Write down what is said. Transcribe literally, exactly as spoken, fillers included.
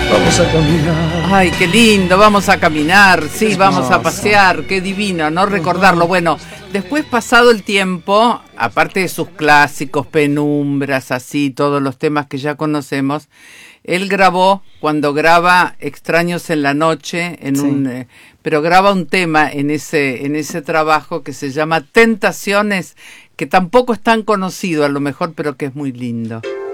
Vamos a caminar. Ay, qué lindo, vamos a caminar, sí, Es vamos a hermoso. pasear, qué divino, no recordarlo. Bueno, después pasado el tiempo, aparte de sus clásicos, Penumbras, así, todos los temas que ya conocemos, él grabó, cuando graba Extraños en la Noche, en Sí. un, eh, pero graba un tema en ese, en ese trabajo que se llama Tentaciones, que tampoco es tan conocido a lo mejor, pero que es muy lindo.